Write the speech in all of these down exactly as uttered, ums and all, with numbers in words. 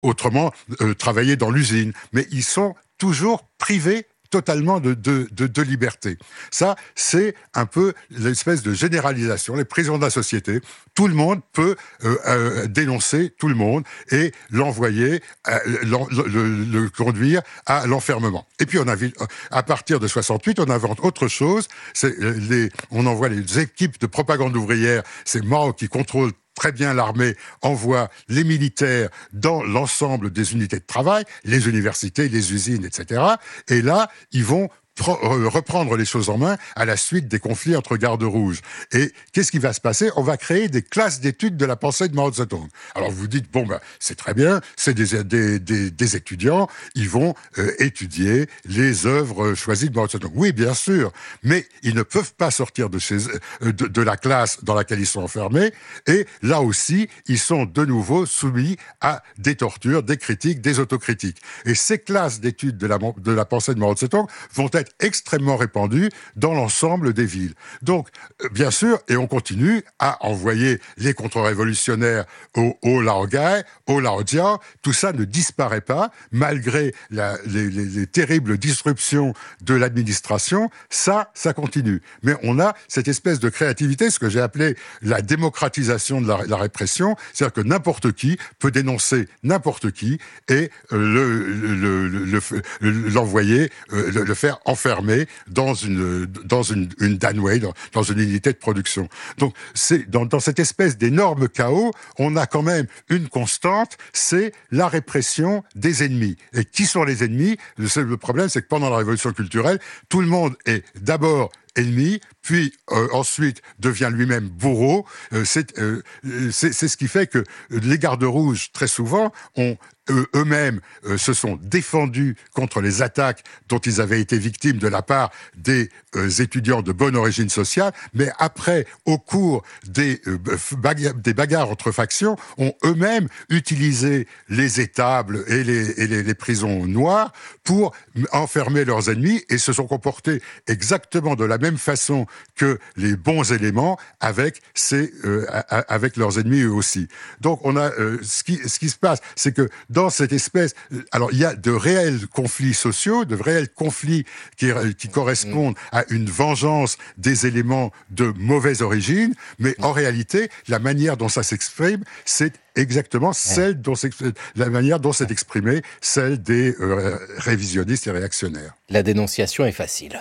autrement euh, travailler dans l'usine. Mais ils sont toujours privés totalement de, de, de, de liberté. Ça, c'est un peu l'espèce de généralisation, les prisons de la société. Tout le monde peut euh, euh, dénoncer tout le monde et l'envoyer, euh, le, le, le conduire à l'enfermement. Et puis, on a, à partir de soixante-huit, on invente autre chose. C'est les, on envoie les équipes de propagande ouvrière. C'est Mao qui contrôle très bien l'armée, envoie les militaires dans l'ensemble des unités de travail, les universités, les usines, et cetera. Et là, ils vont reprendre les choses en main à la suite des conflits entre gardes rouges. Et qu'est-ce qui va se passer ? On va créer des classes d'études de la pensée de Mao Tse-tung. Alors vous dites, bon, ben, c'est très bien, c'est des, des, des, des étudiants, ils vont euh, étudier les œuvres choisies de Mao Tse-tung. Oui, bien sûr, mais ils ne peuvent pas sortir de, chez, de, de la classe dans laquelle ils sont enfermés, et là aussi, ils sont de nouveau soumis à des tortures, des critiques, des autocritiques. Et ces classes d'études de la, de la pensée de Mao Tse-tung vont être extrêmement répandu dans l'ensemble des villes. Donc, euh, bien sûr, et on continue à envoyer les contre-révolutionnaires au, au Laogai, au Laojiao. Tout ça ne disparaît pas, malgré la, les, les, les terribles disruptions de l'administration. Ça, ça continue. Mais on a cette espèce de créativité, ce que j'ai appelé la démocratisation de la, la répression, c'est-à-dire que n'importe qui peut dénoncer n'importe qui et euh, le, le, le, le, l'envoyer, euh, le, le faire enfermé dans une dans une, une Danway, dans, dans une unité de production. Donc c'est dans, dans cette espèce d'énorme chaos, on a quand même une constante, c'est la répression des ennemis. Et qui sont les ennemis ? Le, le problème, c'est que pendant la révolution culturelle, tout le monde est d'abord ennemi, puis euh, ensuite devient lui-même bourreau. Euh, c'est, euh, c'est, c'est ce qui fait que les gardes rouges, très souvent, ont eux, eux-mêmes euh, se sont défendus contre les attaques dont ils avaient été victimes de la part des euh, étudiants de bonne origine sociale, mais après, au cours des, euh, bagarres, des bagarres entre factions, ont eux-mêmes utilisé les étables et les, et les, les prisons noires pour enfermer leurs ennemis et se sont comportés exactement de la même façon que les bons éléments avec ces, euh, avec leurs ennemis eux aussi. Donc on a euh, ce qui ce qui se passe, c'est que dans cette espèce, alors il y a de réels conflits sociaux, de réels conflits qui qui correspondent à une vengeance des éléments de mauvaise origine, mais en réalité la manière dont ça s'exprime, c'est exactement celle dont la manière dont c'est exprimé, celle des euh, révisionnistes et réactionnaires. La dénonciation est facile.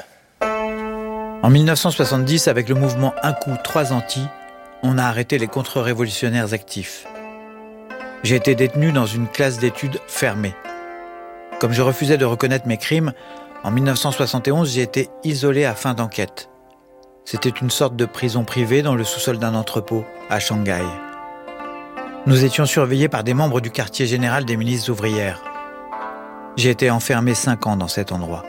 En dix-neuf cent soixante-dix, avec le mouvement Un coup, trois anti, on a arrêté les contre-révolutionnaires actifs. J'ai été détenu dans une classe d'études fermée. Comme je refusais de reconnaître mes crimes, en dix-neuf cent soixante et onze, j'ai été isolé à fin d'enquête. C'était une sorte de prison privée dans le sous-sol d'un entrepôt, à Shanghai. Nous étions surveillés par des membres du quartier général des milices ouvrières. J'ai été enfermé cinq ans dans cet endroit.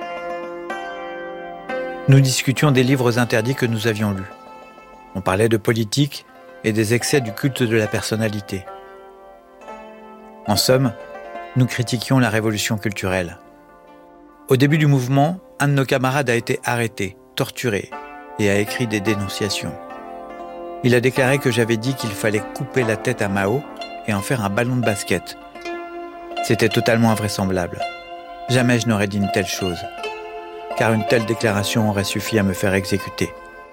Nous discutions des livres interdits que nous avions lus. On parlait de politique et des excès du culte de la personnalité. En somme, nous critiquions la révolution culturelle. Au début du mouvement, un de nos camarades a été arrêté, torturé et a écrit des dénonciations. Il a déclaré que j'avais dit qu'il fallait couper la tête à Mao et en faire un ballon de basket. C'était totalement invraisemblable. Jamais je n'aurais dit une telle chose, car une telle déclaration aurait suffi à me faire exécuter.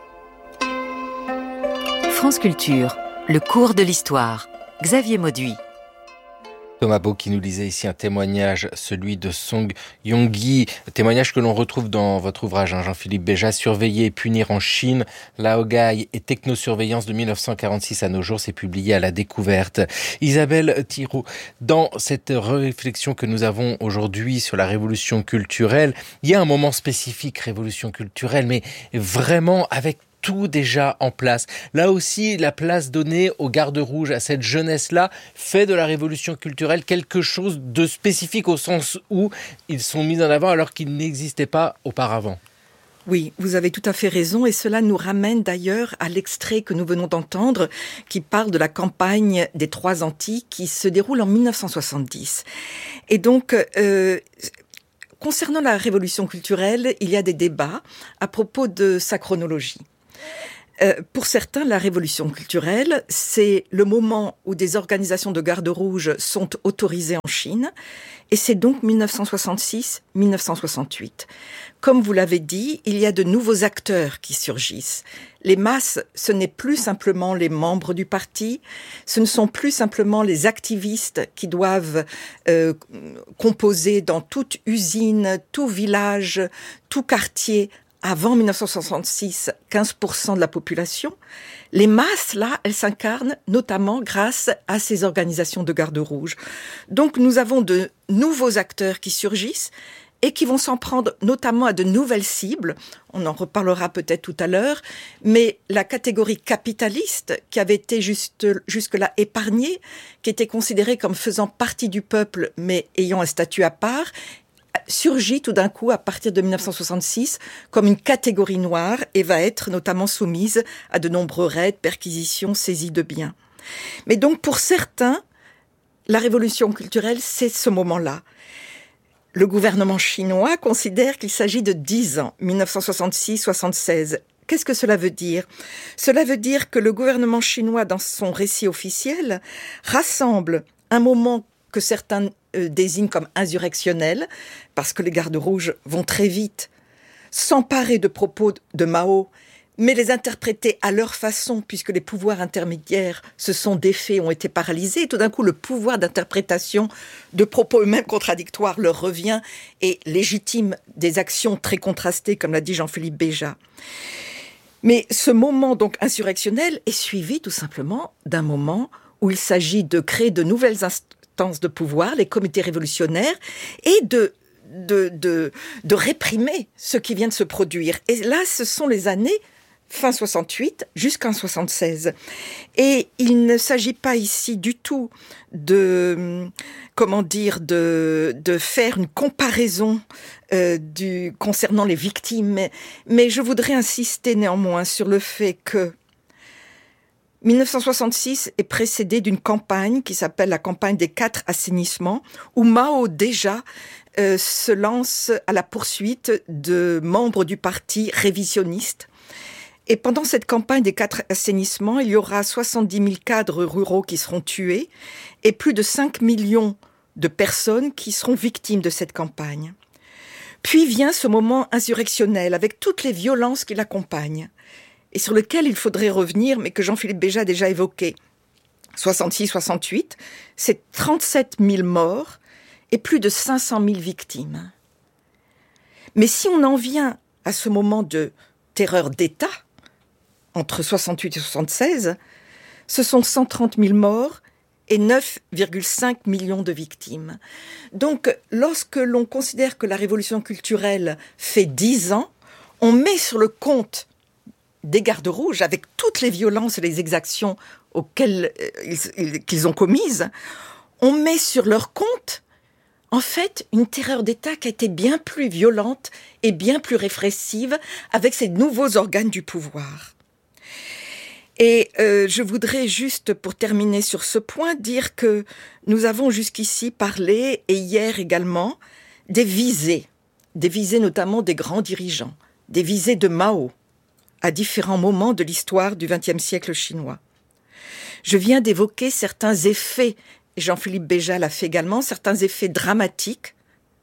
France Culture, le cours de l'histoire. Xavier Mauduit. Thomas Beau qui nous lisait ici un témoignage, celui de Song Yong-gi, témoignage que l'on retrouve dans votre ouvrage, hein, Jean-Philippe Béja, Surveiller et punir en Chine, Laogai et technosurveillance de dix-neuf cent quarante-six à nos jours, c'est publié à La Découverte. Isabelle Thiraud, dans cette réflexion que nous avons aujourd'hui sur la révolution culturelle, il y a un moment spécifique, révolution culturelle, mais vraiment avec tout déjà en place. Là aussi, la place donnée aux gardes rouges, à cette jeunesse-là, fait de la révolution culturelle quelque chose de spécifique au sens où ils sont mis en avant alors qu'ils n'existaient pas auparavant. Oui, vous avez tout à fait raison et cela nous ramène d'ailleurs à l'extrait que nous venons d'entendre qui parle de la campagne des Trois Antilles qui se déroule en dix-neuf cent soixante-dix. Et donc, euh, concernant la révolution culturelle, il y a des débats à propos de sa chronologie. Euh, pour certains, la révolution culturelle, c'est le moment où des organisations de garde rouge sont autorisées en Chine, et c'est donc dix-neuf cent soixante-six dix-neuf cent soixante-huit. Comme vous l'avez dit, il y a de nouveaux acteurs qui surgissent. Les masses, ce n'est plus simplement les membres du parti, ce ne sont plus simplement les activistes qui doivent euh, composer dans toute usine, tout village, tout quartier. Avant dix-neuf cent soixante-six, quinze pour cent de la population. Les masses, là, elles s'incarnent notamment grâce à ces organisations de garde rouge. Donc nous avons de nouveaux acteurs qui surgissent et qui vont s'en prendre notamment à de nouvelles cibles. On en reparlera peut-être tout à l'heure, mais la catégorie capitaliste, qui avait été juste, jusque-là épargnée, qui était considérée comme faisant partie du peuple, mais ayant un statut à part, surgit tout d'un coup à partir de dix-neuf cent soixante-six comme une catégorie noire et va être notamment soumise à de nombreux raids, perquisitions, saisies de biens. Mais donc pour certains, la révolution culturelle, c'est ce moment-là. Le gouvernement chinois considère qu'il s'agit de dix ans, dix-neuf cent soixante-six soixante-seize. Qu'est-ce que cela veut dire ? Cela veut dire que le gouvernement chinois, dans son récit officiel, rassemble un moment que certains euh, désignent comme insurrectionnel, parce que les gardes rouges vont très vite s'emparer de propos de Mao, mais les interpréter à leur façon, puisque les pouvoirs intermédiaires se sont défaits, ont été paralysés. Et tout d'un coup, le pouvoir d'interprétation de propos eux-mêmes contradictoires leur revient et légitime des actions très contrastées, comme l'a dit Jean-Philippe Béja. Mais ce moment donc insurrectionnel est suivi tout simplement d'un moment où il s'agit de créer de nouvelles instances de pouvoir, les comités révolutionnaires, et de, de, de, de réprimer ce qui vient de se produire. Et là, ce sont les années fin soixante-huit jusqu'en soixante-seize. Et il ne s'agit pas ici du tout de, comment dire, de, de faire une comparaison euh, du, concernant les victimes, mais, mais je voudrais insister néanmoins sur le fait que dix-neuf cent soixante-six est précédé d'une campagne qui s'appelle la campagne des quatre assainissements, où Mao déjà euh, se lance à la poursuite de membres du parti révisionniste. Et pendant cette campagne des quatre assainissements, il y aura soixante-dix mille cadres ruraux qui seront tués et plus de cinq millions de personnes qui seront victimes de cette campagne. Puis vient ce moment insurrectionnel avec toutes les violences qui l'accompagnent et sur lequel il faudrait revenir, mais que Jean-Philippe Béja a déjà évoqué. soixante-six soixante-huit, c'est trente-sept mille morts et plus de cinq cent mille victimes. Mais si on en vient à ce moment de terreur d'État, entre soixante-huit et soixante-seize, ce sont cent trente mille morts et neuf virgule cinq millions de victimes. Donc, lorsque l'on considère que la révolution culturelle fait dix ans, on met sur le compte des gardes rouges, avec toutes les violences et les exactions auxquelles ils, qu'ils ont commises, on met sur leur compte, en fait, une terreur d'État qui a été bien plus violente et bien plus répressive avec ces nouveaux organes du pouvoir. Et euh, je voudrais juste, pour terminer sur ce point, dire que nous avons jusqu'ici parlé, et hier également, des visées, des visées notamment des grands dirigeants, des visées de Mao, à différents moments de l'histoire du vingtième siècle chinois. Je viens d'évoquer certains effets, et Jean-Philippe Béja l'a fait également, certains effets dramatiques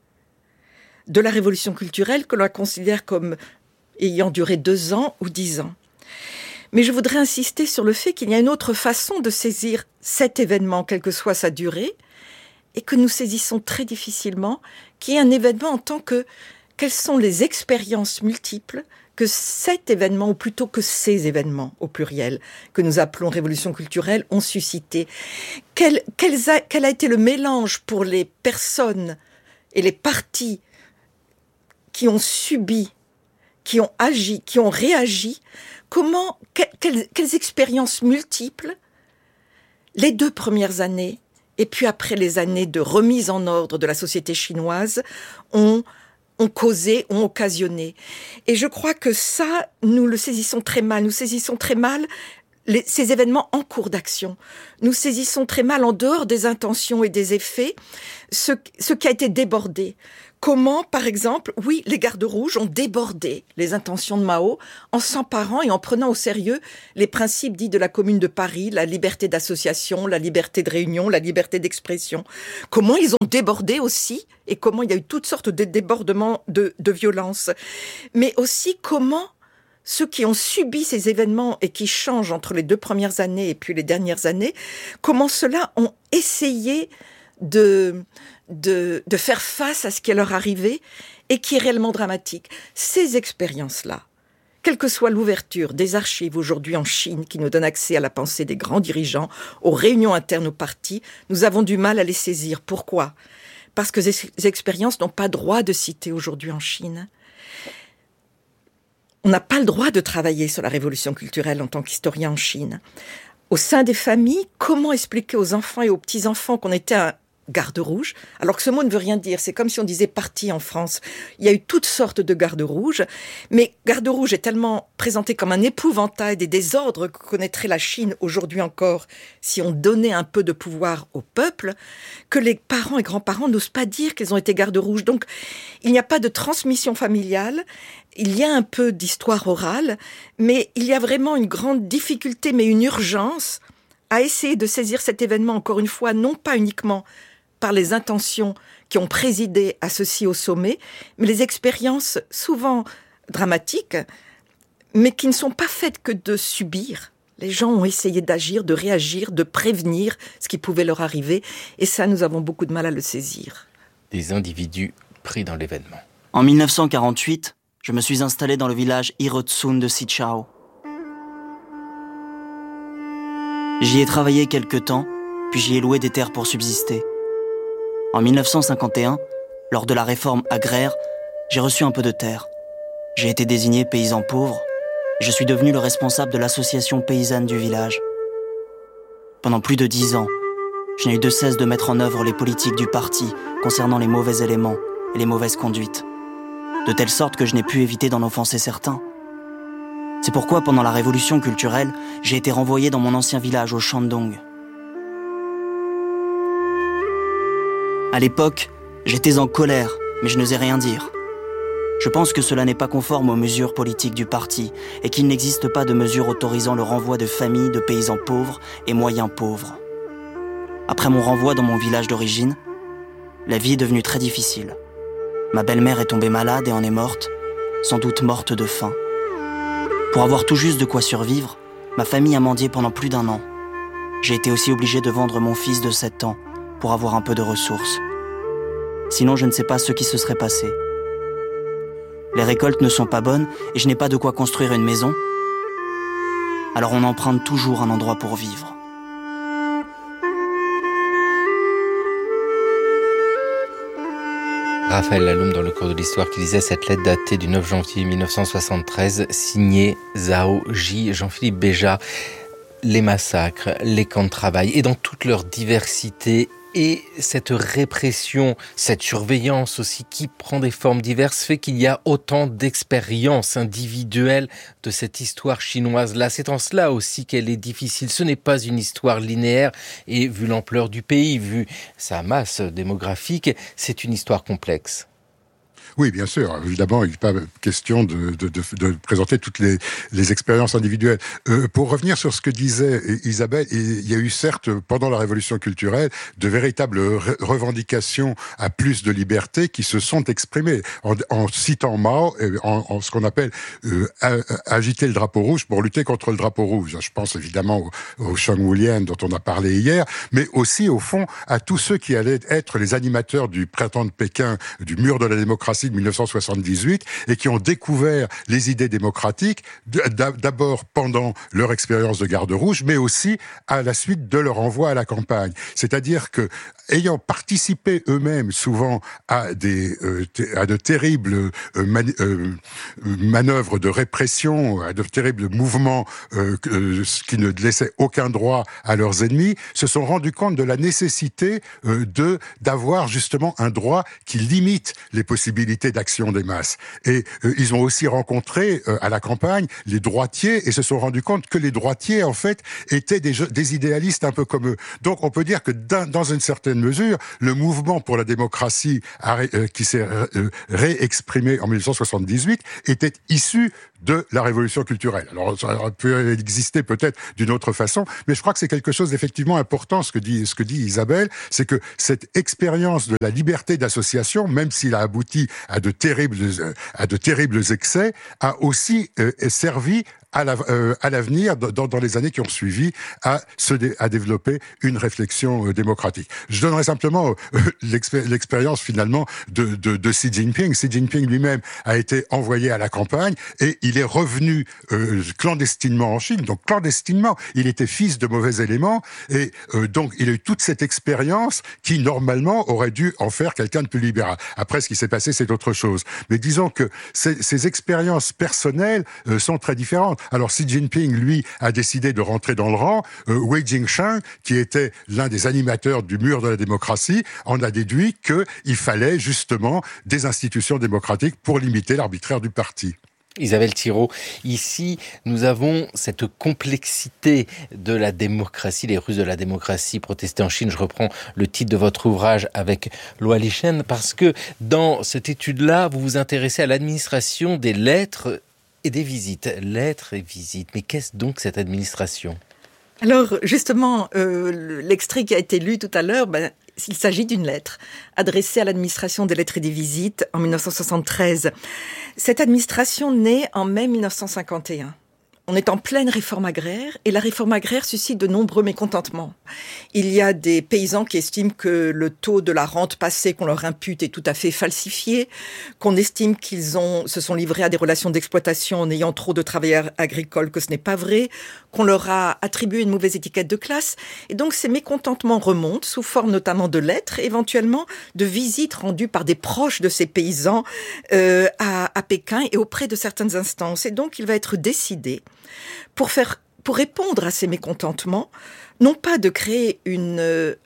de la révolution culturelle que l'on considère comme ayant duré deux ans ou dix ans. Mais je voudrais insister sur le fait qu'il y a une autre façon de saisir cet événement, quelle que soit sa durée, et que nous saisissons très difficilement, qui est un événement en tant que quelles sont les expériences multiples que cet événement, ou plutôt que ces événements, au pluriel, que nous appelons révolution culturelle, ont suscité. Quel, quel, a, quel a été le mélange pour les personnes et les partis qui ont subi, qui ont agi, qui ont réagi? Comment, que, quelles, quelles expériences multiples, les deux premières années, et puis après les années de remise en ordre de la société chinoise, ont, ont causé, ont occasionné. Et je crois que ça, nous le saisissons très mal. Nous saisissons très mal les, ces événements en cours d'action. Nous saisissons très mal, en dehors des intentions et des effets, ce, ce qui a été débordé. Comment, par exemple, oui, les gardes rouges ont débordé les intentions de Mao en s'emparant et en prenant au sérieux les principes dits de la Commune de Paris, la liberté d'association, la liberté de réunion, la liberté d'expression. Comment ils ont débordé aussi, et comment il y a eu toutes sortes de débordements de, de violence. Mais aussi comment ceux qui ont subi ces événements et qui changent entre les deux premières années et puis les dernières années, comment ceux-là ont essayé de, de, de faire face à ce qui leur arrivait et qui est réellement dramatique. Ces expériences-là, quelle que soit l'ouverture des archives aujourd'hui en Chine qui nous donne accès à la pensée des grands dirigeants, aux réunions internes au parti, nous avons du mal à les saisir. Pourquoi ? Parce que ces expériences n'ont pas droit de citer aujourd'hui en Chine. On n'a pas le droit de travailler sur la révolution culturelle en tant qu'historien en Chine. Au sein des familles, comment expliquer aux enfants et aux petits-enfants qu'on était un garde rouge, alors que ce mot ne veut rien dire. C'est comme si on disait parti en France. Il y a eu toutes sortes de gardes rouges, mais garde rouge est tellement présenté comme un épouvantail des désordres que connaîtrait la Chine aujourd'hui encore si on donnait un peu de pouvoir au peuple, que les parents et grands-parents n'osent pas dire qu'ils ont été gardes rouges. Donc, il n'y a pas de transmission familiale, il y a un peu d'histoire orale, mais il y a vraiment une grande difficulté, mais une urgence à essayer de saisir cet événement, encore une fois, non pas uniquement par les intentions qui ont présidé à ceci au sommet, mais les expériences souvent dramatiques, mais qui ne sont pas faites que de subir. Les gens ont essayé d'agir, de réagir, de prévenir ce qui pouvait leur arriver, et ça, nous avons beaucoup de mal à le saisir. Des individus pris dans l'événement. En mille neuf cent quarante-huit, je me suis installé dans le village Hirotsun de Sichao. J'y ai travaillé quelques temps, puis j'y ai loué des terres pour subsister. En mille neuf cent cinquante et un, lors de la réforme agraire, j'ai reçu un peu de terre. J'ai été désigné paysan pauvre et je suis devenu le responsable de l'association paysanne du village. Pendant plus de dix ans, je n'ai eu de cesse de mettre en œuvre les politiques du parti concernant les mauvais éléments et les mauvaises conduites, de telle sorte que je n'ai pu éviter d'en offenser certains. C'est pourquoi, pendant la révolution culturelle, j'ai été renvoyé dans mon ancien village au Shandong. À l'époque, j'étais en colère, mais je n'osais rien dire. Je pense que cela n'est pas conforme aux mesures politiques du parti et qu'il n'existe pas de mesures autorisant le renvoi de familles de paysans pauvres et moyens pauvres. Après mon renvoi dans mon village d'origine, la vie est devenue très difficile. Ma belle-mère est tombée malade et en est morte, sans doute morte de faim. Pour avoir tout juste de quoi survivre, ma famille a mendié pendant plus d'un an. J'ai été aussi obligé de vendre mon fils de sept ans pour avoir un peu de ressources. Sinon, je ne sais pas ce qui se serait passé. Les récoltes ne sont pas bonnes et je n'ai pas de quoi construire une maison. Alors on emprunte toujours un endroit pour vivre. Raphaël Laloum, dans le cours de l'histoire, qui lisait cette lettre datée du neuf janvier mille neuf cent soixante-treize, signée Zhao Ji, Jean-Philippe Béjat. Les massacres, les camps de travail, et dans toute leur diversité, et cette répression, cette surveillance aussi qui prend des formes diverses, fait qu'il y a autant d'expériences individuelles de cette histoire chinoise-là. C'est en cela aussi qu'elle est difficile. Ce n'est pas une histoire linéaire, et vu l'ampleur du pays, vu sa masse démographique, c'est une histoire complexe. Oui, bien sûr. Évidemment, il n'est pas question de, de, de, de présenter toutes les, les expériences individuelles. Euh, pour revenir sur ce que disait Isabelle, il y a eu certes, pendant la Révolution culturelle, de véritables revendications à plus de liberté qui se sont exprimées. En, en citant Mao, en, en ce qu'on appelle euh, agiter le drapeau rouge pour lutter contre le drapeau rouge. Je pense évidemment au, au Shang Wulian dont on a parlé hier, mais aussi, au fond, à tous ceux qui allaient être les animateurs du printemps de Pékin, du mur de la démocratie de mille neuf cent soixante-dix-huit, et qui ont découvert les idées démocratiques d'abord pendant leur expérience de garde rouge, mais aussi à la suite de leur envoi à la campagne. C'est-à-dire que, ayant participé eux-mêmes souvent à des euh, à de terribles euh, man, euh, manœuvres de répression, à de terribles mouvements euh, euh, qui ne laissaient aucun droit à leurs ennemis, se sont rendus compte de la nécessité euh, de d'avoir justement un droit qui limite les possibilités d'action des masses. Et euh, ils ont aussi rencontré euh, à la campagne les droitiers et se sont rendus compte que les droitiers, en fait, étaient des, des idéalistes un peu comme eux. Donc on peut dire que dans, dans une certaine certaine mesure, le mouvement pour la démocratie euh, qui s'est euh, réexprimé en mille neuf cent soixante-dix-huit était issu de la révolution culturelle. Alors, ça peut exister peut-être d'une autre façon, mais je crois que c'est quelque chose d'effectivement important, ce que dit, ce que dit Isabelle, c'est que cette expérience de la liberté d'association, même s'il a abouti à de terribles, à de terribles excès, a aussi euh, servi à, la, euh, à l'avenir, dans, dans les années qui ont suivi, à, se dé, à développer une réflexion euh, démocratique. Je donnerai simplement euh, l'expé- l'expérience finalement de, de, de Xi Jinping. Xi Jinping lui-même a été envoyé à la campagne et il est revenu euh, clandestinement en Chine. Donc clandestinement, il était fils de mauvais éléments et euh, donc il a eu toute cette expérience qui normalement aurait dû en faire quelqu'un de plus libéral. Après, ce qui s'est passé, c'est autre chose. Mais disons que ces, ces expériences personnelles euh, sont très différentes. Alors Xi Jinping, lui, a décidé de rentrer dans le rang. Euh, Wei Jingsheng, qui était l'un des animateurs du mur de la démocratie, en a déduit qu'il fallait justement des institutions démocratiques pour limiter l'arbitraire du parti. Isabelle Thirault, ici, nous avons cette complexité de la démocratie, les ruses de la démocratie protestée en Chine. Je reprends le titre de votre ouvrage avec Loa Lichen, parce que dans cette étude-là, vous vous intéressez à l'administration des lettres et des visites. Lettres et visites. Mais qu'est-ce donc cette administration ? Alors, justement, euh, l'extrait qui a été lu tout à l'heure, ben, il s'agit d'une lettre adressée à l'administration des lettres et des visites en dix-neuf cent soixante-treize. Cette administration naît en mai dix-neuf cent cinquante et un. On est en pleine réforme agraire et la réforme agraire suscite de nombreux mécontentements. Il y a des paysans qui estiment que le taux de la rente passée qu'on leur impute est tout à fait falsifié, qu'on estime qu'ils ont, se sont livrés à des relations d'exploitation en ayant trop de travailleurs agricoles, que ce n'est pas vrai, qu'on leur a attribué une mauvaise étiquette de classe. Et donc ces mécontentements remontent sous forme notamment de lettres, éventuellement de visites rendues par des proches de ces paysans euh, à, à Pékin et auprès de certaines instances. Et donc il va être décidé Pour, faire, pour répondre à ces mécontentements, non pas de créer une,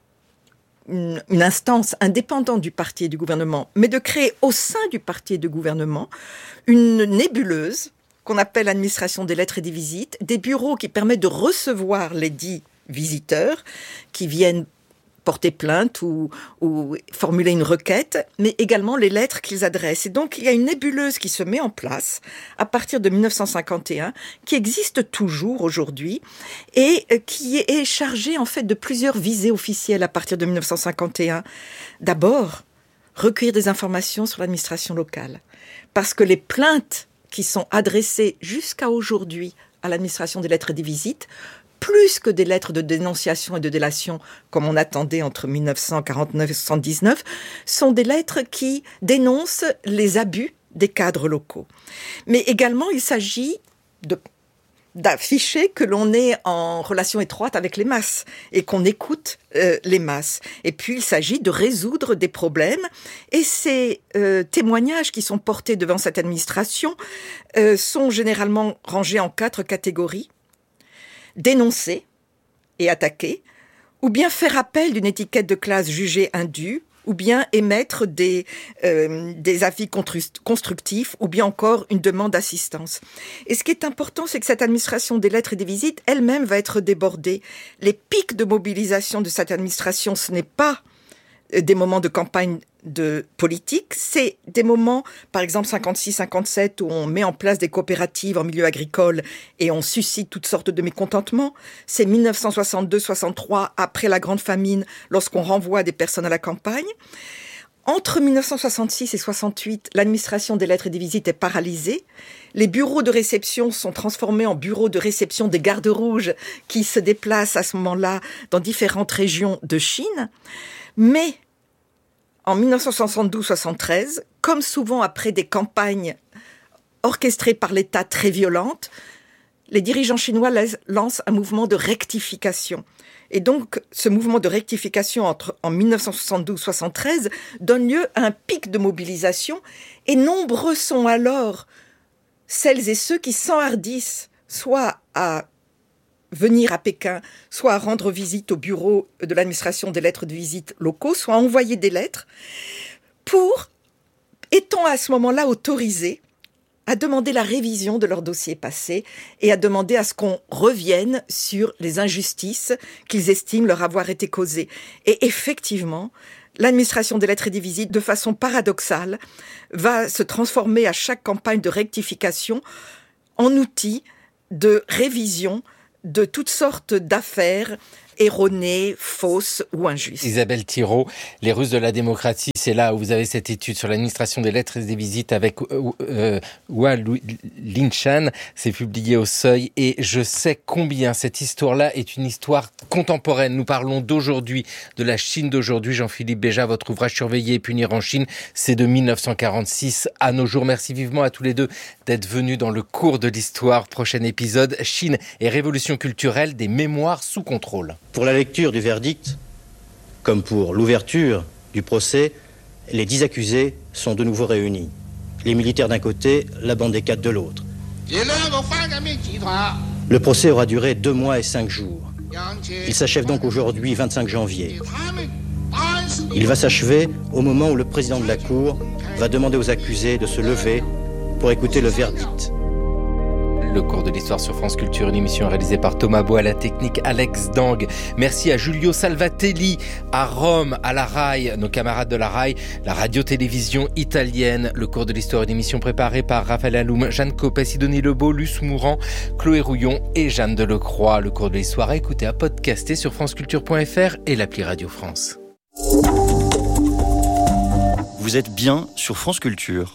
une, une instance indépendante du parti et du gouvernement, mais de créer au sein du parti et du gouvernement une nébuleuse qu'on appelle administration des lettres et des visites, des bureaux qui permettent de recevoir les dits visiteurs qui viennent porter plainte ou, ou formuler une requête, mais également les lettres qu'ils adressent. Et donc, il y a une nébuleuse qui se met en place à partir de dix-neuf cent cinquante et un, qui existe toujours aujourd'hui et qui est chargée en fait de plusieurs visées officielles à partir de dix-neuf cent cinquante et un. D'abord, recueillir des informations sur l'administration locale, parce que les plaintes qui sont adressées jusqu'à aujourd'hui à l'administration des lettres et des visites, plus que des lettres de dénonciation et de délation, comme on attendait entre dix-neuf cent quarante-neuf et soixante-dix-neuf, sont des lettres qui dénoncent les abus des cadres locaux. Mais également, il s'agit de, d'afficher que l'on est en relation étroite avec les masses et qu'on écoute euh, les masses. Et puis, il s'agit de résoudre des problèmes. Et ces euh, témoignages qui sont portés devant cette administration euh, sont généralement rangés en quatre catégories. Dénoncer et attaquer, ou bien faire appel d'une étiquette de classe jugée indue, ou bien émettre des, euh, des avis constructifs, ou bien encore une demande d'assistance. Et ce qui est important, c'est que cette administration des lettres et des visites, elle-même va être débordée. Les pics de mobilisation de cette administration, ce n'est pas des moments de campagne de politique, c'est des moments, par exemple cinquante-six cinquante-sept, où on met en place des coopératives en milieu agricole et on suscite toutes sortes de mécontentements. C'est dix-neuf cent soixante-deux soixante-trois, après la grande famine, lorsqu'on renvoie des personnes à la campagne. Entre dix-neuf cent soixante-six et soixante-huit, l'administration des lettres et des visites est paralysée. Les bureaux de réception sont transformés en bureaux de réception des gardes rouges qui se déplacent à ce moment-là dans différentes régions de Chine. Mais en dix-neuf cent soixante-douze soixante-treize, comme souvent après des campagnes orchestrées par l'État très violentes, les dirigeants chinois lancent un mouvement de rectification. Et donc, ce mouvement de rectification entre, en dix-neuf cent soixante-douze soixante-treize donne lieu à un pic de mobilisation. Et nombreux sont alors celles et ceux qui s'enhardissent soit à venir à Pékin, soit à rendre visite au bureau de l'administration des lettres de visite locaux, soit à envoyer des lettres pour, étant à ce moment-là autorisés, à demander la révision de leur dossier passé et à demander à ce qu'on revienne sur les injustices qu'ils estiment leur avoir été causées. Et effectivement, l'administration des lettres et des visites, de façon paradoxale, va se transformer à chaque campagne de rectification en outil de révision de toutes sortes d'affaires erronées, fausses ou injustes. Isabelle Thiraud, les Russes de la démocratie, c'est là où vous avez cette étude sur l'administration des lettres et des visites avec euh, Hua Linshan. C'est publié au Seuil et je sais combien cette histoire-là est une histoire contemporaine. Nous parlons d'aujourd'hui, de la Chine d'aujourd'hui. Jean-Philippe Béja, votre ouvrage Surveiller et punir en Chine, c'est de dix-neuf cent quarante-six à nos jours. Merci vivement à tous les deux d'être venus dans le cours de l'histoire. Prochain épisode, Chine et révolution culturelle, des mémoires sous contrôle. Pour la lecture du verdict, comme pour l'ouverture du procès, les dix accusés sont de nouveau réunis. Les militaires d'un côté, la bande des quatre de l'autre. Le procès aura duré deux mois et cinq jours. Il s'achève donc aujourd'hui, vingt-cinq janvier. Il va s'achever au moment où le président de la Cour va demander aux accusés de se lever pour écouter le verdict. Le cours de l'histoire sur France Culture, une émission réalisée par Thomas Beau, à la technique Alex Dang. Merci à Giulio Salvatelli, à Rome, à la RAI, nos camarades de la RAI, la radio-télévision italienne. Le cours de l'histoire, une émission préparée par Raphaël Alloum, Jeanne Copé, Sidonie Lebeau, Luce Mourant, Chloé Rouillon et Jeanne Delecroix. Le cours de l'histoire à écouter, à podcaster sur franceculture point f r et l'appli Radio France. Vous êtes bien sur France Culture.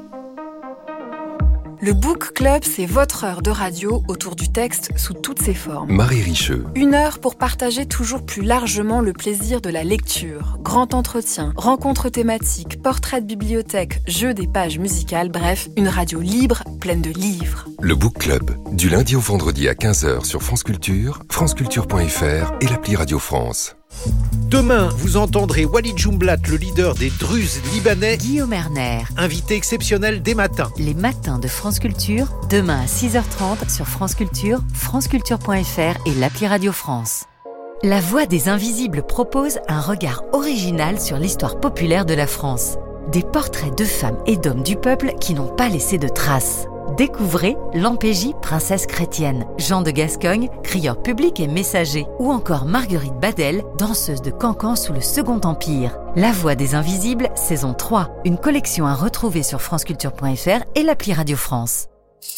Le Book Club, c'est votre heure de radio autour du texte sous toutes ses formes. Marie Richeux. Une heure pour partager toujours plus largement le plaisir de la lecture. Grand entretien, rencontres thématiques, portraits de bibliothèque, jeux des pages musicales, bref, une radio libre, pleine de livres. Le Book Club, du lundi au vendredi à quinze heures sur France Culture, franceculture point f r et l'appli Radio France. Demain, vous entendrez Walid Jumblat, le leader des Druzes libanais. Guillaume Erner. Invité exceptionnel des matins. Les matins de France Culture, demain à six heures trente sur France Culture, franceculture point f r et l'appli Radio France. La Voix des Invisibles propose un regard original sur l'histoire populaire de la France. Des portraits de femmes et d'hommes du peuple qui n'ont pas laissé de traces. Découvrez Lampégie, princesse chrétienne, Jean de Gascogne, crieur public et messager, ou encore Marguerite Badel, danseuse de cancan sous le Second Empire. La Voix des Invisibles, saison trois, une collection à retrouver sur franceculture point f r et l'appli Radio France.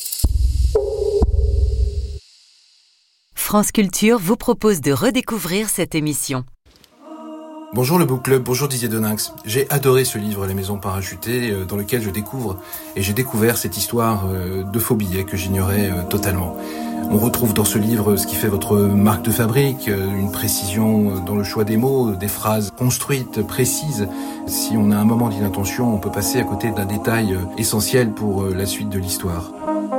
France Culture vous propose de redécouvrir cette émission. Bonjour le Book Club, bonjour Didier Deninx. J'ai adoré ce livre Les Maisons Parachutées, dans lequel je découvre et j'ai découvert cette histoire de faux billets que j'ignorais totalement. On retrouve dans ce livre ce qui fait votre marque de fabrique, une précision dans le choix des mots, des phrases construites, précises. Si on a un moment d'inattention, on peut passer à côté d'un détail essentiel pour la suite de l'histoire.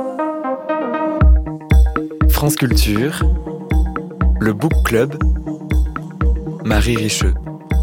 France Culture, le Book Club, Marie Richeux.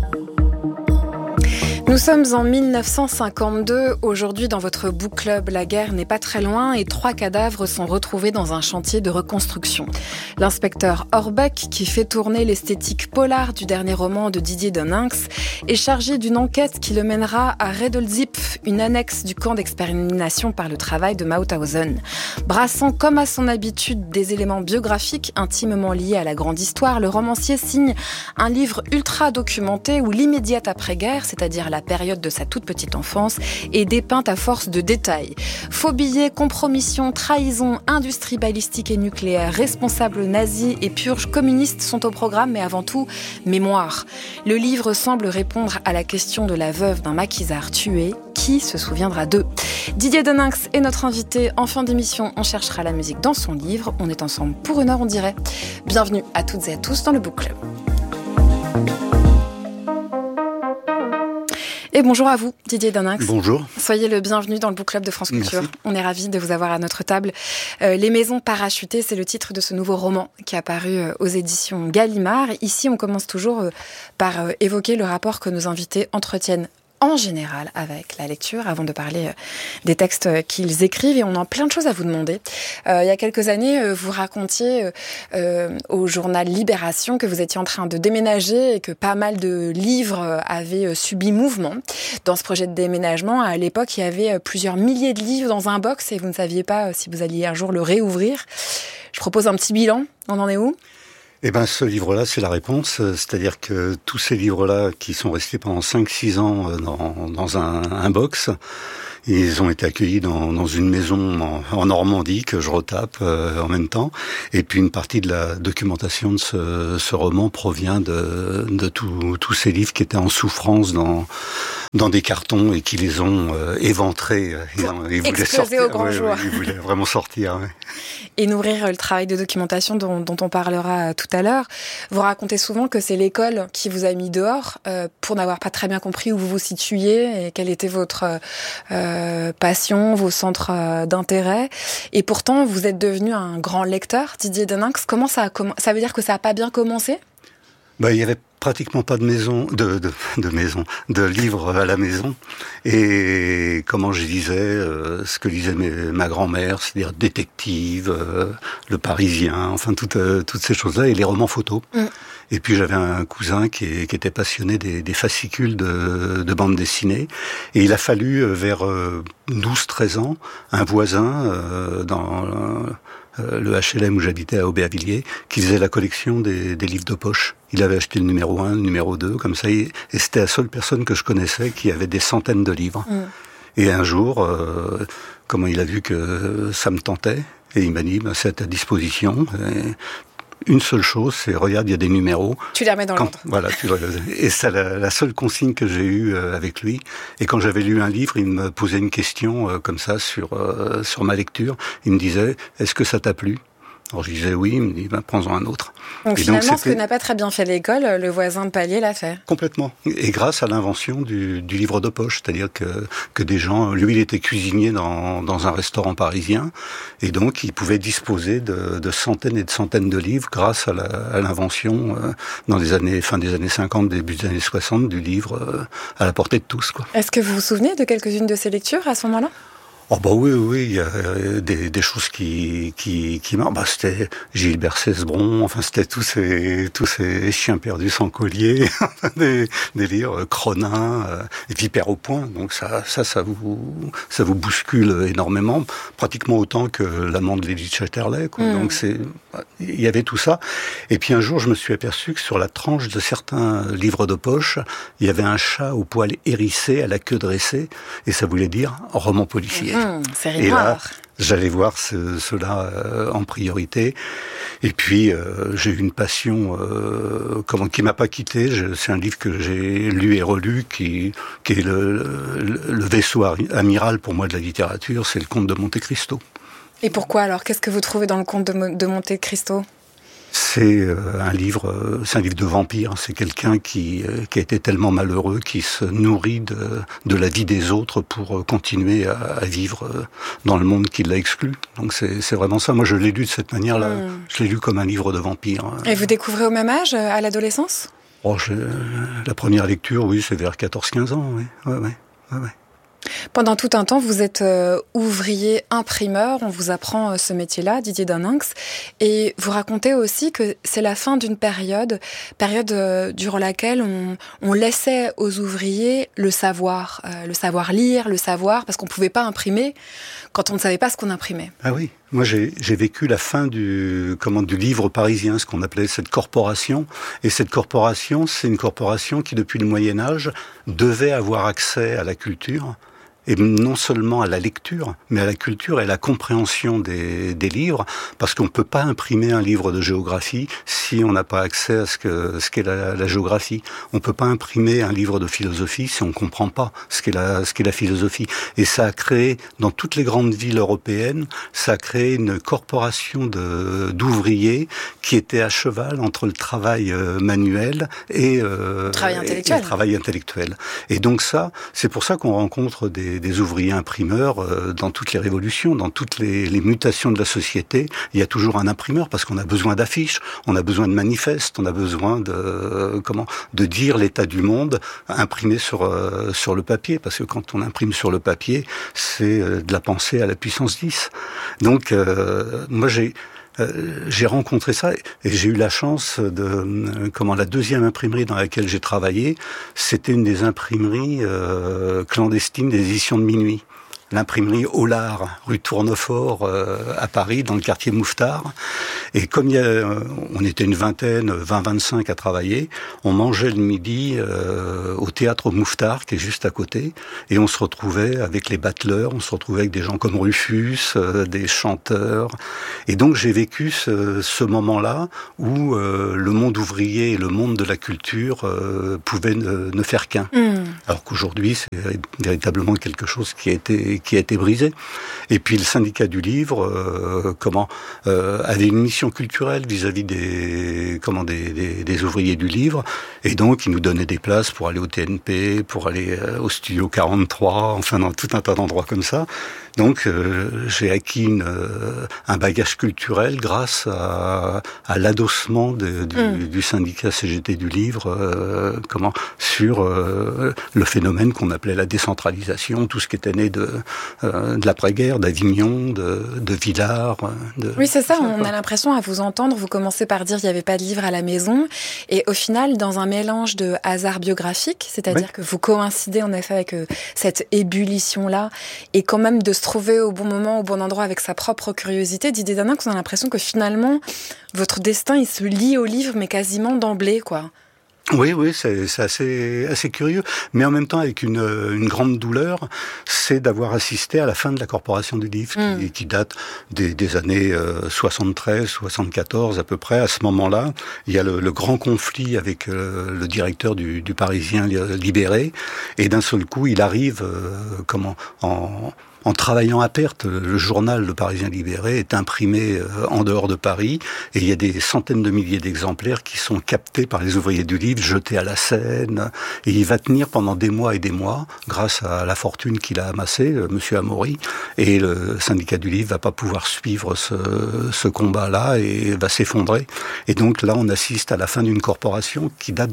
Nous sommes en mille neuf cent cinquante-deux. Aujourd'hui, dans votre Book Club, la guerre n'est pas très loin et trois cadavres sont retrouvés dans un chantier de reconstruction. L'inspecteur Orbeck, qui fait tourner l'esthétique polar du dernier roman de Didier Deninx, est chargé d'une enquête qui le mènera à Redolzip, une annexe du camp d'extermination par le travail de Mauthausen. Brassant comme à son habitude des éléments biographiques intimement liés à la grande histoire, le romancier signe un livre ultra documenté où l'immédiate après-guerre, c'est-à-dire la période de sa toute petite enfance, est dépeinte à force de détails. Faux billets, compromission, trahison, industrie balistique et nucléaire, responsables nazis et purges communistes sont au programme, mais avant tout, mémoire. Le livre semble répondre à la question de la veuve d'un maquisard tué. Qui se souviendra d'eux ? Didier Deninx est notre invité. En fin d'émission, on cherchera la musique dans son livre. On est ensemble pour une heure, on dirait. Bienvenue à toutes et à tous dans le Book Club. Et bonjour à vous, Didier Deninx. Bonjour. Soyez le bienvenu dans le Book Club de France Culture. Merci. On est ravis de vous avoir à notre table. Euh, Les Maisons Parachutées, c'est le titre de ce nouveau roman qui est apparu euh, aux éditions Gallimard. Ici, on commence toujours euh, par euh, évoquer le rapport que nos invités entretiennent en général avec la lecture, avant de parler des textes qu'ils écrivent, et on a plein de choses à vous demander. Euh, il y a quelques années, vous racontiez euh, au journal Libération que vous étiez en train de déménager et que pas mal de livres avaient subi mouvement. Dans ce projet de déménagement, à l'époque, il y avait plusieurs milliers de livres dans un box et vous ne saviez pas si vous alliez un jour le réouvrir. Je propose un petit bilan. On en est où ? Eh ben, ce livre-là, c'est la réponse. C'est-à-dire que tous ces livres-là, qui sont restés pendant cinq six ans dans, dans un, un box, ils ont été accueillis dans, dans une maison en, en Normandie que je retape euh, en même temps. Et puis une partie de la documentation de ce, ce roman provient de, de tous ces livres qui étaient en souffrance dans, dans des cartons et qui les ont euh, éventrés. Ils, ils voulaient sortir. Au grand ouais, jour. Ouais, ils voulaient vraiment sortir. Ouais. Et nourrir le travail de documentation dont, dont on parlera tout à l'heure. Vous racontez souvent que c'est l'école qui vous a mis dehors euh, pour n'avoir pas très bien compris où vous vous situiez et quelle était votre euh, passion, vos centres euh, d'intérêt. Et pourtant, vous êtes devenu un grand lecteur, Didier Deninx. Comment ça a comm- Ça veut dire que ça n'a pas bien commencé ? Bah, il y avait pratiquement pas de maison, de, de, de maison, de livres à la maison. Et comment je lisais, euh, ce que lisait mes, ma grand-mère, c'est-à-dire détective, euh, Le Parisien, enfin toutes, euh, toutes ces choses-là, et les romans photos. Mm. Et puis j'avais un cousin qui, est, qui était passionné des, des fascicules de, de bande dessinée. Et il a fallu, vers euh, douze treize ans, un voisin euh, dans... Euh, le H L M où j'habitais à Aubéavillers, qui faisait la collection des, des livres de poche. Il avait acheté le numéro un, le numéro deux, comme ça, et c'était la seule personne que je connaissais qui avait des centaines de livres. Mmh. Et un jour, euh, comment il a vu que ça me tentait, et il m'a dit, bah, c'est à ta disposition. Et une seule chose, c'est regarde, il y a des numéros. Tu les remets dans l'ordre. Voilà, tu, et c'est la, la seule consigne que j'ai eue euh, avec lui. Et quand j'avais lu un livre, il me posait une question euh, comme ça sur euh, sur ma lecture. Il me disait, est-ce que ça t'a plu ? Alors je disais oui, il me dit, ben, prends-en un autre. Donc et finalement, donc, ce que n'a pas très bien fait l'école, le voisin de palier l'a fait. Complètement. Et grâce à l'invention du, du livre de poche, c'est-à-dire que, que des gens, lui il était cuisinier dans, dans un restaurant parisien, et donc il pouvait disposer de, de centaines et de centaines de livres grâce à, la, à l'invention euh, dans les années, fin des années cinquante, début des années soixante, du livre euh, à la portée de tous, quoi. Est-ce que vous vous souvenez de quelques-unes de ces lectures à ce moment-là ? Oh bah oui, oui, il y a des, des choses qui qui qui marquent. Bah c'était Gilbert Cesbron, enfin c'était tous ces tous ces chiens perdus sans collier, des, des livres Cronin, euh, et puis Père au point. Donc ça ça ça vous ça vous bouscule énormément, pratiquement autant que l'amant de Lady Chatterley, quoi. Mmh. Donc c'est il y avait tout ça. Et puis un jour, je me suis aperçu que sur la tranche de certains livres de poche, il y avait un chat au poil hérissé, à la queue dressée, et ça voulait dire roman policier. Mmh, c'est et là, j'allais voir ce, cela euh, en priorité. Et puis, euh, j'ai eu une passion euh, comment, qui m'a pas quitté. Je, c'est un livre que j'ai lu et relu, qui, qui est le, le, le vaisseau amiral pour moi de la littérature. C'est le Comte de Monte Cristo. Et pourquoi alors ? Qu'est-ce que vous trouvez dans le Comte de, de Monte Cristo ? C'est un livre, c'est un livre de vampire. C'est quelqu'un qui, qui a été tellement malheureux, qui se nourrit de, de la vie des autres pour continuer à, à vivre dans le monde qui l'a exclu. Donc c'est, c'est vraiment ça. Moi, je l'ai lu de cette manière-là. Mmh. Je l'ai lu comme un livre de vampire. Et vous découvrez au même âge, à l'adolescence ? Oh, je, la première lecture, oui, c'est vers quatorze quinze ans. Oui, ouais, ouais, ouais, ouais. Pendant tout un temps, vous êtes euh, ouvrier imprimeur, on vous apprend euh, ce métier-là, Didier Deninx, et vous racontez aussi que c'est la fin d'une période, période euh, durant laquelle on, on laissait aux ouvriers le savoir, euh, le savoir lire, le savoir, parce qu'on ne pouvait pas imprimer quand on ne savait pas ce qu'on imprimait. Ah oui, moi j'ai, j'ai vécu la fin du, comment, du livre parisien, ce qu'on appelait cette corporation, et cette corporation, c'est une corporation qui depuis le Moyen-Âge devait avoir accès à la culture, et non seulement à la lecture, mais à la culture et à la compréhension des, des livres, parce qu'on ne peut pas imprimer un livre de géographie si on n'a pas accès à ce, que, ce qu'est la, la géographie. On ne peut pas imprimer un livre de philosophie si on ne comprend pas ce qu'est, la, ce qu'est la philosophie. Et ça a créé, dans toutes les grandes villes européennes, ça a créé une corporation de, d'ouvriers qui était à cheval entre le travail euh, manuel et, euh, travail intellectuel. et le travail intellectuel. Et donc ça, c'est pour ça qu'on rencontre des des, des ouvriers imprimeurs euh, dans toutes les révolutions, dans toutes les, les mutations de la société. Il y a toujours un imprimeur parce qu'on a besoin d'affiches, on a besoin de manifestes, on a besoin de euh, comment de dire l'état du monde imprimé sur euh, sur le papier, parce que quand on imprime sur le papier, c'est euh, de la pensée à la puissance dix. Donc euh, moi j'ai Euh, j'ai rencontré ça et j'ai eu la chance de euh, comment la deuxième imprimerie dans laquelle j'ai travaillé, c'était une des imprimeries euh, clandestines des éditions de minuit. L'imprimerie Hollard, rue Tournefort, euh, à Paris, dans le quartier Mouffetard. Et comme il y a, euh, on était une vingtaine, vingt, vingt-cinq à travailler, on mangeait le midi euh, au théâtre Mouffetard, qui est juste à côté, et on se retrouvait avec les battleurs, on se retrouvait avec des gens comme Rufus, euh, des chanteurs. Et donc j'ai vécu ce, ce moment-là où euh, le monde ouvrier et le monde de la culture euh, pouvaient ne, ne faire qu'un. Mmh. Alors qu'aujourd'hui, c'est véritablement quelque chose qui a été qui a été brisé. Et puis le syndicat du livre, euh, comment euh, avait une mission culturelle vis-à-vis des comment des, des, des ouvriers du livre, et donc ils nous donnaient des places pour aller au T N P, pour aller euh, au Studio quarante-trois, enfin dans tout un tas d'endroits comme ça. Donc euh, j'ai acquis une, euh, un bagage culturel grâce à, à l'adossement de, du, mmh. du syndicat C G T du livre, euh, comment sur euh, le phénomène qu'on appelait la décentralisation, tout ce qui était né de, euh, de l'après-guerre, d'Avignon, de, de Villars. De, oui, c'est ça, ça, on a l'impression à vous entendre, vous commencez par dire qu'il n'y avait pas de livre à la maison, et au final, dans un mélange de hasard biographique, c'est-à-dire oui. que vous coïncidez en effet avec euh, cette ébullition-là, et quand même de se trouver au bon moment, au bon endroit avec sa propre curiosité. Didier Daninx, on a l'impression que finalement, votre destin, il se lie au livre, mais quasiment d'emblée, quoi. Oui, oui, c'est, c'est assez, assez curieux, mais en même temps avec une, une grande douleur, c'est d'avoir assisté à la fin de la Corporation du Livre, mmh. qui, qui date des, des années euh, soixante-treize, soixante-quatorze à peu près. À ce moment-là, il y a le, le grand conflit avec euh, le directeur du, du Parisien Libéré, et d'un seul coup, il arrive, euh, comment, en En travaillant à perte, le journal Le Parisien Libéré est imprimé en dehors de Paris, et il y a des centaines de milliers d'exemplaires qui sont captés par les ouvriers du livre, jetés à la Seine, et il va tenir pendant des mois et des mois, grâce à la fortune qu'il a amassée, Monsieur Amaury, et le syndicat du livre va pas pouvoir suivre ce, ce combat-là et va s'effondrer. Et donc là, on assiste à la fin d'une corporation qui date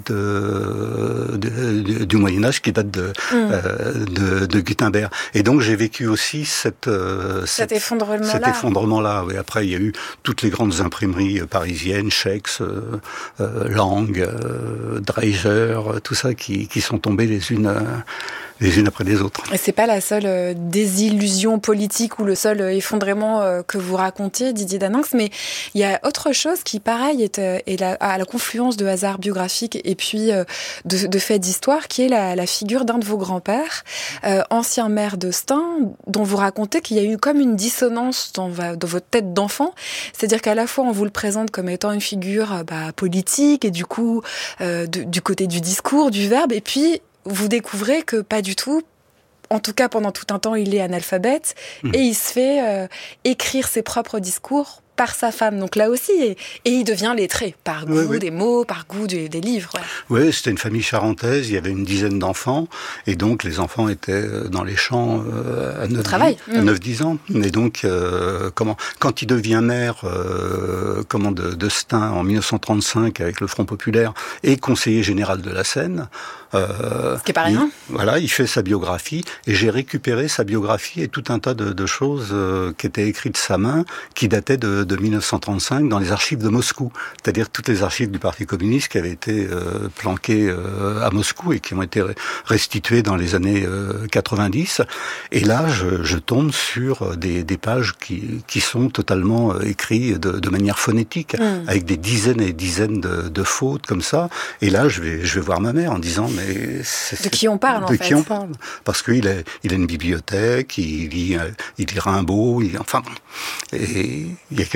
de, de, de, du Moyen-Âge, qui date de, mmh. euh, de, de Gutenberg. Et donc j'ai vécu aussi cette, euh, cet cette, effondrement-là. Cet effondrement-là. Oui. Après, il y a eu toutes les grandes imprimeries parisiennes, Schex, euh, euh, Lang, euh, Dreiser, tout ça qui, qui sont tombées les unes, euh, les unes après les autres. Et c'est pas la seule euh, désillusion politique ou le seul euh, effondrement euh, que vous racontiez, Didier Daninx, mais il y a autre chose qui, pareil, est, euh, est la, à la confluence de hasard biographique et puis euh, de, de faits d'histoire, qui est la, la figure d'un de vos grands-pères, euh, ancien maire de Stein, dont vous racontez qu'il y a eu comme une dissonance dans, dans votre tête d'enfant. C'est-à-dire qu'à la fois, on vous le présente comme étant une figure bah, politique, et du coup, euh, de, du côté du discours, du verbe, et puis vous découvrez que pas du tout. En tout cas, pendant tout un temps, il est analphabète, mmh. et il se fait euh, écrire ses propres discours par sa femme. Donc là aussi, et, et il devient lettré, par goût oui, oui. des mots, par goût des, des livres. Ouais. Oui, c'était une famille charentaise, il y avait une dizaine d'enfants, et donc les enfants étaient dans les champs euh, à neuf dix ans. Et donc, euh, comment, quand il devient maire euh, comment, de, de Stein en mille neuf cent trente-cinq avec le Front Populaire, et conseiller général de la Seine, Euh, Ce qui est pas rien. Il, voilà, il fait sa biographie, et j'ai récupéré sa biographie et tout un tas de, de choses euh, qui étaient écrites de sa main, qui dataient de, de mille neuf cent trente-cinq dans les archives de Moscou, c'est-à-dire toutes les archives du Parti communiste qui avaient été euh, planquées euh, à Moscou et qui ont été restituées dans les années euh, quatre-vingt-dix. Et là, je, je tombe sur des, des pages qui, qui sont totalement euh, écrites de, de manière phonétique, mmh. avec des dizaines et des dizaines de, de fautes comme ça. Et là, je vais, je vais voir ma mère en disant mais c'est, de qui on parle de en fait. De qui on parle, parce qu'il a, il a une bibliothèque, il lit, il lit Rimbaud, il, enfin, et il y a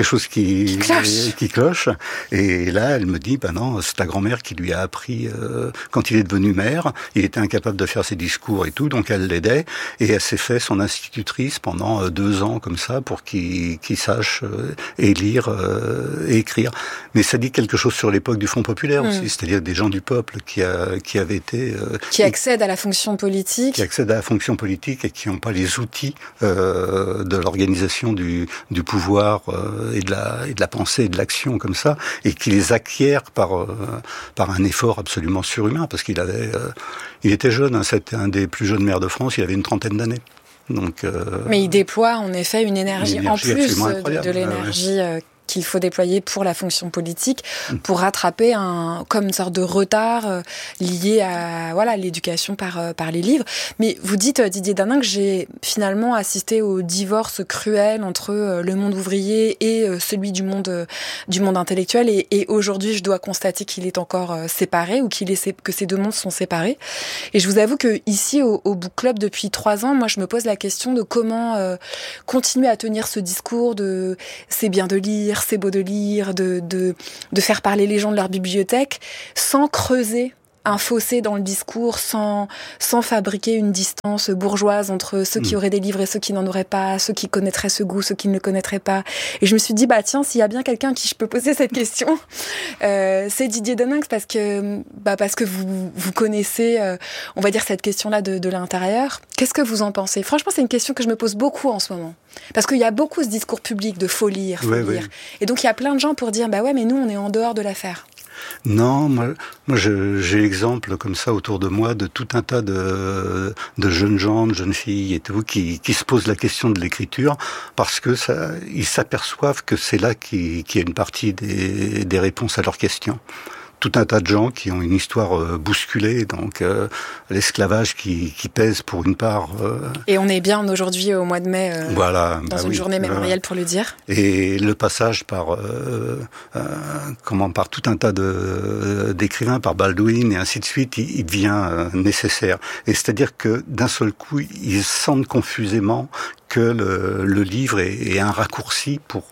quelque chose qui, qui, cloche. qui cloche. Et là, elle me dit, ben non, c'est ta grand-mère qui lui a appris, euh, quand il est devenu maire, il était incapable de faire ses discours et tout, donc elle l'aidait, et elle s'est fait son institutrice pendant euh, deux ans comme ça, pour qu'il, qu'il sache euh, et lire euh, et écrire. Mais ça dit quelque chose sur l'époque du Front populaire mmh. aussi, c'est-à-dire des gens du peuple qui, a, qui avaient été... Euh, qui accèdent à la fonction politique. Qui accèdent à la fonction politique et qui n'ont pas les outils euh, de l'organisation du, du pouvoir euh, et, de la, et de la pensée et de l'action comme ça, et qui les acquièrent par, euh, par un effort absolument surhumain, parce qu'il avait, euh, il était jeune, hein, c'était un des plus jeunes maires de France, il avait une trentaine d'années. Donc, euh, mais il déploie en effet une énergie, une énergie en plus de, de l'énergie ah, ouais. qu'il faut déployer pour la fonction politique, pour rattraper un comme une sorte de retard euh, lié à voilà l'éducation par euh, par les livres. Mais vous dites euh, Didier Daningue, j'ai finalement assisté au divorce cruel entre euh, le monde ouvrier et euh, celui du monde euh, du monde intellectuel, et, et aujourd'hui je dois constater qu'il est encore euh, séparé, ou qu'il est que ces deux mondes sont séparés. Et je vous avoue que ici au, au Book Club depuis trois ans, moi je me pose la question de comment euh, continuer à tenir ce discours de c'est bien de lire, c'est beau de lire, de, de, de faire parler les gens de leur bibliothèque, sans creuser un fossé dans le discours, sans, sans fabriquer une distance bourgeoise entre ceux qui auraient des livres et ceux qui n'en auraient pas, ceux qui connaîtraient ce goût, ceux qui ne le connaîtraient pas. Et je me suis dit, bah tiens, s'il y a bien quelqu'un à qui je peux poser cette question, euh, c'est Didier Daningue, parce que, bah parce que vous, vous connaissez, euh, on va dire, cette question-là de, de l'intérieur. Qu'est-ce que vous en pensez ? Franchement, c'est une question que je me pose beaucoup en ce moment. Parce qu'il y a beaucoup ce discours public de faut lire, faut ouais, lire. Ouais. Et donc, il y a plein de gens pour dire, bah ouais, mais nous, on est en dehors de l'affaire. Non, moi, moi je, j'ai l'exemple comme ça autour de moi de tout un tas de, de jeunes gens, de jeunes filles et tout, qui, qui se posent la question de l'écriture parce que ça, ils s'aperçoivent que c'est là qu'il, qu'il y a une partie des, des réponses à leurs questions. Tout un tas de gens qui ont une histoire euh, bousculée, donc euh, l'esclavage qui, qui pèse pour une part. Euh, et on est bien aujourd'hui au mois de mai, euh, voilà, dans bah une oui, journée mémorielle euh, pour le dire. Et le passage par euh, euh, comment par tout un tas de d'écrivains, par Baldwin et ainsi de suite, il, il devient euh, nécessaire. Et c'est-à-dire que d'un seul coup, ils sentent confusément que le, le livre est, est un raccourci pour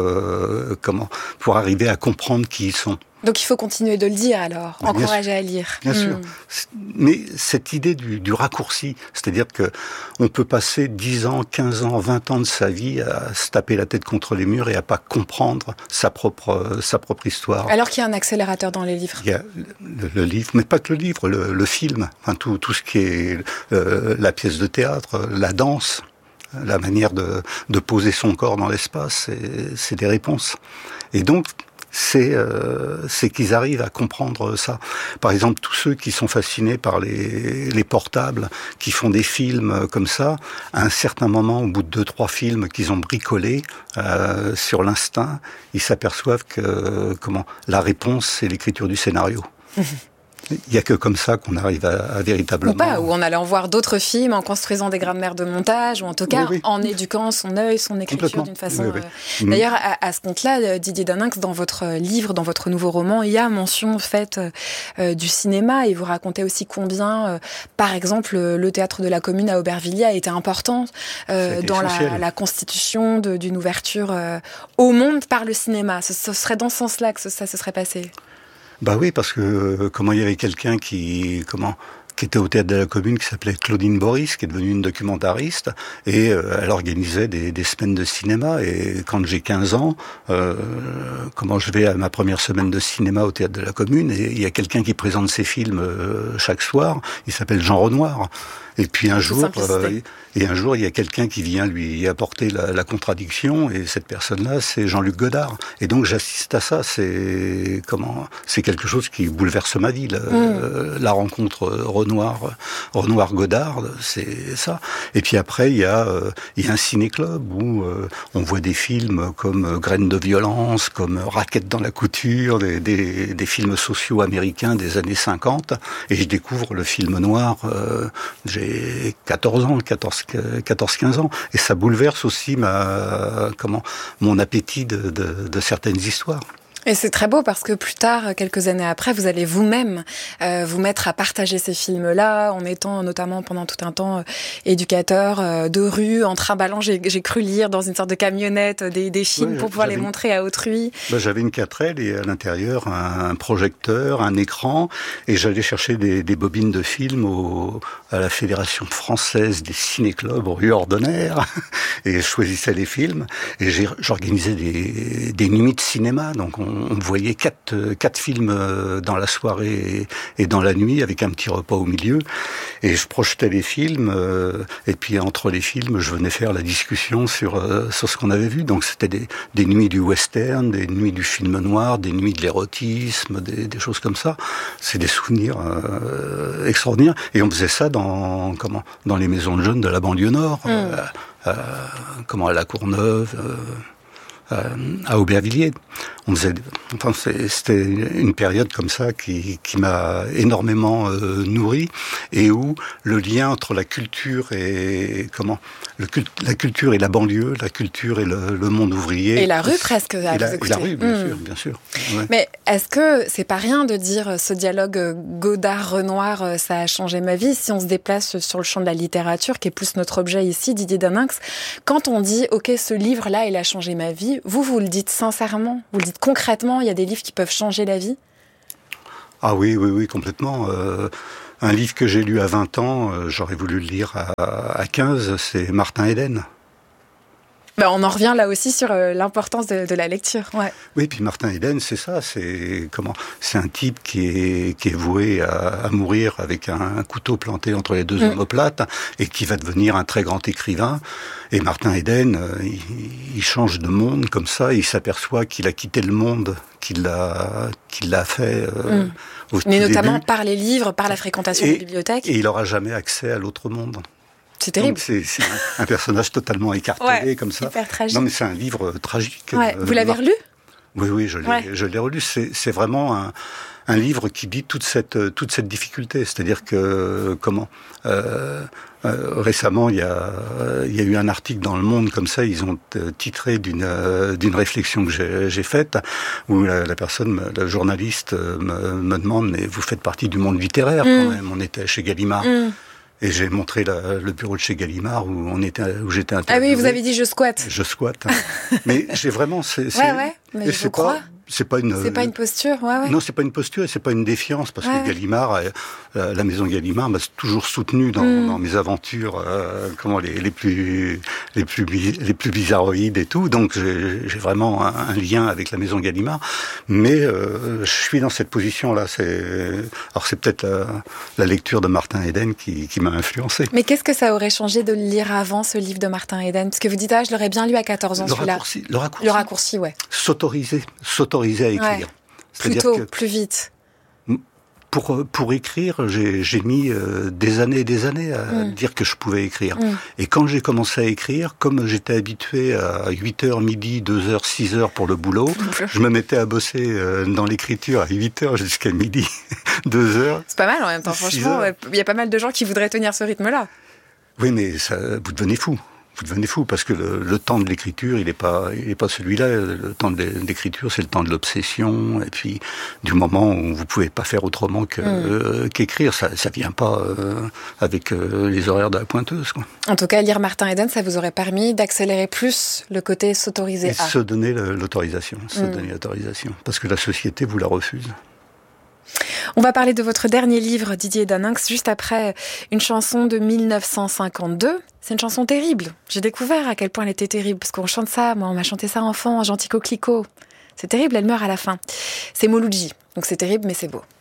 euh, comment pour arriver à comprendre qui ils sont. Donc il faut continuer de le dire alors, bien encourager sûr, à lire. Bien mmh. sûr. Mais cette idée du, du raccourci, c'est-à-dire que on peut passer dix ans, quinze ans, vingt ans de sa vie à se taper la tête contre les murs et à pas comprendre sa propre, sa propre histoire. Alors qu'il y a un accélérateur dans les livres. Il y a le, le livre, mais pas que le livre, le, le film, enfin, tout, tout ce qui est euh, la pièce de théâtre, la danse. La manière de, de poser son corps dans l'espace, c'est, c'est des réponses. Et donc, c'est, euh, c'est qu'ils arrivent à comprendre ça. Par exemple, tous ceux qui sont fascinés par les, les portables, qui font des films comme ça, à un certain moment, au bout de deux, trois films qu'ils ont bricolés euh, sur l'instinct, ils s'aperçoivent que comment la réponse, c'est l'écriture du scénario. Il n'y a que comme ça qu'on arrive à, à véritablement... Ou pas, ou en allant voir d'autres films, en construisant des grammaires de montage, ou en tout cas oui, oui. en éduquant son œil, son écriture d'une façon... Oui, oui. Euh... D'ailleurs, à, à ce compte-là, Didier Daningue, dans votre livre, dans votre nouveau roman, il y a mention faite euh, du cinéma, et vous racontez aussi combien, euh, par exemple, le théâtre de la Commune à Aubervilliers a été important euh, dans la, la constitution de, d'une ouverture euh, au monde par le cinéma. Ce, ce serait dans ce sens-là que ça se serait passé. Bah oui, parce que euh, comment il y avait quelqu'un qui comment qui était au théâtre de la Commune, qui s'appelait Claudine Boris, qui est devenue une documentariste, et euh, elle organisait des, des semaines de cinéma. Et quand j'ai quinze ans, euh, comment je vais à ma première semaine de cinéma au théâtre de la Commune, et il y a quelqu'un qui présente ses films euh, chaque soir. Il s'appelle Jean Renoir. Et puis un jour, euh, et un jour, il y a quelqu'un qui vient lui apporter la, la contradiction, et cette personne-là, c'est Jean-Luc Godard. Et donc j'assiste à ça. C'est comment, c'est quelque chose qui bouleverse ma vie. La, mmh. la rencontre Renoir, Renoir Godard, c'est ça. Et puis après, il y a, euh, il y a un ciné-club où euh, on voit des films comme Graines de violence, comme Raquettes dans la couture, des, des, des films sociaux américains des années cinquante, et je découvre le film noir. Euh, j'ai quatorze ans, quatorze, quinze ans, et ça bouleverse aussi ma, comment, mon appétit de, de, de certaines histoires. Et c'est très beau parce que plus tard, quelques années après, vous allez vous-même euh, vous mettre à partager ces films-là, en étant notamment pendant tout un temps euh, éducateur euh, de rue, en trimballant, j'ai, j'ai cru lire dans une sorte de camionnette des, des films ouais, pour pouvoir les montrer à autrui. Bah, j'avais une quatre L et à l'intérieur un, un projecteur, un écran, et j'allais chercher des, des bobines de films au, à la Fédération française des ciné-clubs rue Ordonnaire, et je choisissais les films, et j'ai, j'organisais des, des nuits de cinéma, donc on on voyait quatre, quatre films dans la soirée et dans la nuit avec un petit repas au milieu. Et je projetais les films et puis entre les films, je venais faire la discussion sur, sur ce qu'on avait vu. Donc c'était des, des nuits du western, des nuits du film noir, des nuits de l'érotisme, des, des choses comme ça. C'est des souvenirs euh, extraordinaires. Et on faisait ça dans, comment, dans les maisons de jeunes de la banlieue nord, mmh. euh, euh, comment, à la Courneuve, euh, Euh, à Aubervilliers. On faisait, enfin, c'était une période comme ça qui, qui m'a énormément euh, nourri et où le lien entre la culture et comment le culte, la culture et la banlieue, la culture et le, le monde ouvrier et la rue presque. À et, la, et la rue, bien mmh. sûr, bien sûr. Ouais. Mais est-ce que c'est pas rien de dire ce dialogue Godard-Renoir, ça a changé ma vie? Si on se déplace sur le champ de la littérature, qui est plus notre objet ici, Didier Daninx, quand on dit ok, ce livre-là, il a changé ma vie. Vous, vous le dites sincèrement? Vous le dites concrètement? Il y a des livres qui peuvent changer la vie? Ah oui, oui, oui, complètement. Euh, un livre que j'ai lu à vingt ans, euh, j'aurais voulu le lire à, à quinze, c'est Martin Eden. Ben, on en revient là aussi sur euh, l'importance de, de la lecture. Ouais. Oui, puis Martin Eden, c'est ça, c'est comment, c'est un type qui est qui est voué à, à mourir avec un, un couteau planté entre les deux mmh. omoplates et qui va devenir un très grand écrivain. Et Martin Eden, euh, il, il change de monde comme ça, et il s'aperçoit qu'il a quitté le monde, qu'il l'a qu'il l'a fait. Euh, mmh. au Mais notamment début. Par les livres, par la fréquentation et, des bibliothèques. Et il n'aura jamais accès à l'autre monde. C'est terrible. Donc c'est, c'est un, un personnage totalement écartelé ouais, comme ça. Hyper tragique. Non mais c'est un livre euh, tragique. Ouais. Vous l'avez Mar- relu? Oui, oui, je l'ai, ouais. je l'ai relu. C'est, c'est vraiment un, un livre qui dit toute cette, toute cette difficulté. C'est-à-dire que, comment, euh, euh, récemment, il y a, il y a eu un article dans Le Monde comme ça, ils ont titré d'une, euh, d'une réflexion que j'ai, j'ai faite, où la, la personne, la journaliste me, me demande, mais vous faites partie du monde littéraire mmh. quand même, on était chez Gallimard. Mmh. Et j'ai montré la, le bureau de chez Gallimard où on était, où j'étais interviewé. Ah oui, vous avez dit je squatte. Je squatte. Mais j'ai vraiment, c'est, c'est ouais, ouais, mais je c'est crois. Pas, c'est pas une. C'est pas une posture, ouais, ouais. Non, c'est pas une posture, et c'est pas une défiance, parce ouais. que Gallimard, euh, la maison Gallimard m'a toujours soutenu dans, mm. dans mes aventures, euh, comment les, les plus, les plus, les plus bizarroïdes et tout. Donc j'ai, j'ai vraiment un, un lien avec la maison Gallimard. Mais euh, je suis dans cette position-là. C'est, alors c'est peut-être la, la lecture de Martin Eden qui, qui m'a influencé. Mais qu'est-ce que ça aurait changé de le lire avant ce livre de Martin Eden? Parce que vous dites, ah, je l'aurais bien lu à quatorze ans, le celui-là. Raccourci, le raccourci. Le raccourci, ouais. S'autoriser, s'autoriser à écrire. Ouais. Plus tôt, que plus vite. Pour, pour écrire, j'ai, j'ai mis euh, des années et des années à mmh. dire que je pouvais écrire. Mmh. Et quand j'ai commencé à écrire, comme j'étais habitué à huit heures, midi, deux heures, six heures pour le boulot, je me mettais à bosser euh, dans l'écriture à huit heures jusqu'à midi, deux heures. C'est pas mal en même temps, franchement. Il y a pas mal de gens qui voudraient tenir ce rythme-là. Oui, mais ça, vous devenez fou. Vous devenez fou parce que le, le temps de l'écriture, il n'est pas, il est pas celui-là. Le temps de l'écriture, c'est le temps de l'obsession. Et puis, du moment où vous pouvez pas faire autrement que, mmh. euh, qu'écrire, ça, ça vient pas euh, avec euh, les horaires de la pointeuse, quoi. En tout cas, lire Martin Eden, ça vous aurait permis d'accélérer plus le côté s'autoriser et à. Se donner l'autorisation, se mmh. donner l'autorisation, parce que la société vous la refuse. On va parler de votre dernier livre, Didier Daninx, juste après une chanson de mille neuf cent cinquante-deux. C'est une chanson terrible. J'ai découvert à quel point elle était terrible, parce qu'on chante ça, moi on m'a chanté ça enfant, Gentil Coquelicot. C'est terrible, elle meurt à la fin. C'est Mouloudji, donc c'est terrible, mais c'est beau.